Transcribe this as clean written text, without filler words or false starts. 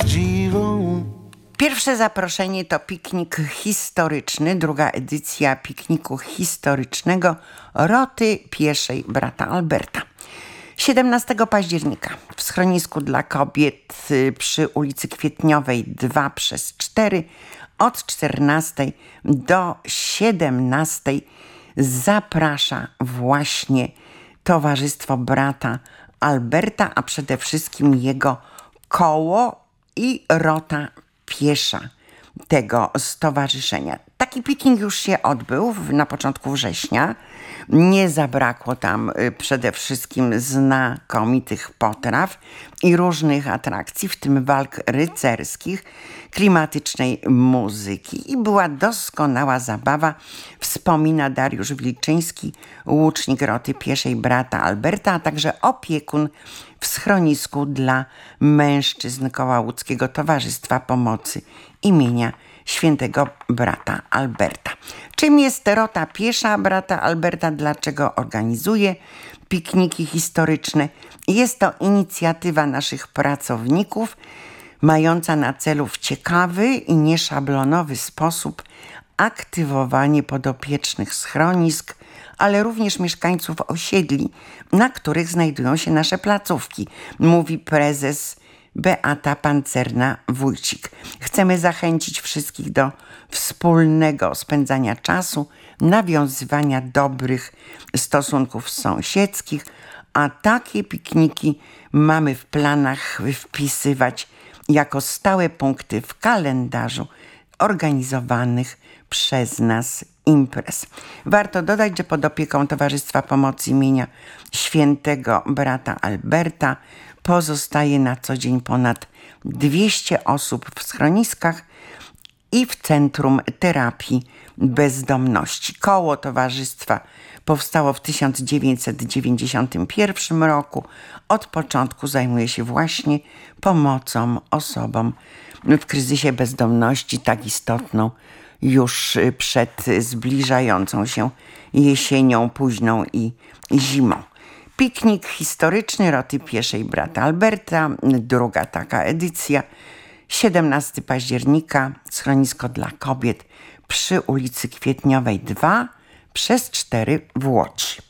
prawdziwą. Pierwsze zaproszenie to piknik historyczny, druga edycja pikniku historycznego Roty Pieszej brata Alberta. 17 października w schronisku dla kobiet przy ulicy Kwietniowej 2/4 od 14 do 17 zaprasza właśnie Towarzystwo Brata Alberta, a przede wszystkim jego koło i Rota Piesza tego stowarzyszenia. Taki piknik już się odbył na początku września. Nie zabrakło tam przede wszystkim znakomitych potraw i różnych atrakcji, w tym walk rycerskich, klimatycznej muzyki i była doskonała zabawa, wspomina Dariusz Wilczyński, łucznik Roty Pieszej brata Alberta, a także opiekun w schronisku dla mężczyzn Koła Łódzkiego Towarzystwa Pomocy imienia Świętego Brata Alberta. Czym jest Rota Piesza brata Alberta? Dlaczego organizuje pikniki historyczne? Jest to inicjatywa naszych pracowników mająca na celu w ciekawy i nieszablonowy sposób aktywowanie podopiecznych schronisk, ale również mieszkańców osiedli, na których znajdują się nasze placówki, mówi prezes Beata Pancerna-Wójcik. Chcemy zachęcić wszystkich do wspólnego spędzania czasu, nawiązywania dobrych stosunków sąsiedzkich, a takie pikniki mamy w planach wpisywać jako stałe punkty w kalendarzu organizowanych przez nas imprez. Warto dodać, że pod opieką Towarzystwa Pomocy imienia Świętego Brata Alberta pozostaje na co dzień ponad 200 osób w schroniskach i w Centrum Terapii Bezdomności. Koło towarzystwa powstało w 1991 roku. Od początku zajmuje się właśnie pomocą osobom w kryzysie bezdomności, tak istotną już przed zbliżającą się jesienią późną i zimą. Piknik historyczny Roty Pieszej brata Alberta, druga taka edycja, 17 października, schronisko dla kobiet przy ulicy Kwietniowej 2/4 w Łodzi.